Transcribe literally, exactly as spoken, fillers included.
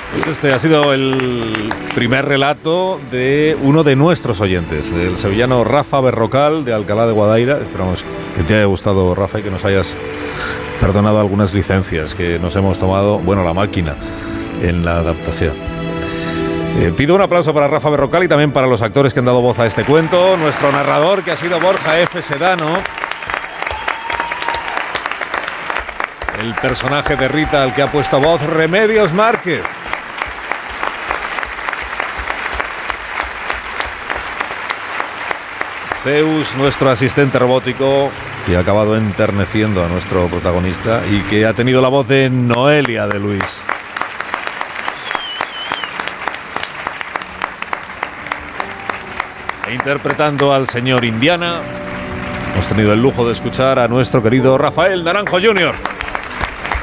Este ha sido el primer relato de uno de nuestros oyentes, del sevillano Rafa Berrocal, de Alcalá de Guadaira. Esperamos que te haya gustado, Rafa, y que nos hayas perdonado algunas licencias que nos hemos tomado, bueno, la máquina, en la adaptación. Eh, pido un aplauso para Rafa Berrocal y también para los actores que han dado voz a este cuento. Nuestro narrador, que ha sido Borja F. Sedano. El personaje de Rita, al que ha puesto voz Remedios Márquez. Zeus, nuestro asistente robótico, que ha acabado enterneciendo a nuestro protagonista y que ha tenido la voz de Noelia de Luis. E interpretando al señor Indiana, hemos tenido el lujo de escuchar a nuestro querido Rafael Naranjo junior